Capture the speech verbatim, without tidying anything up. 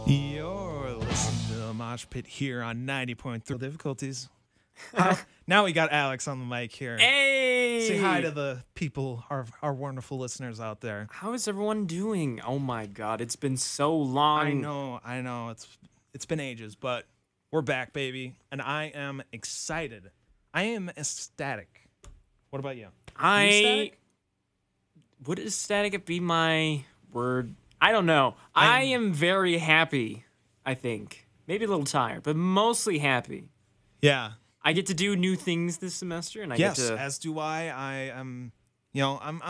You're listening to the Mosh Pit here on ninety point three. Difficulties. Uh, now we got Alex on the mic here. Hey! Say hi to the people, our our wonderful listeners out there. How is everyone doing? Oh my god, it's been so long. I know, I know. It's it's been ages, but we're back, baby, and I am excited. I am ecstatic. What about you? I You ecstatic? would ecstatic be my word? I don't know. I I'm- am very happy, I think. Maybe a little tired, but mostly happy. Yeah. I get to do new things this semester and I Yes, get to as do I. I am, you know, I'm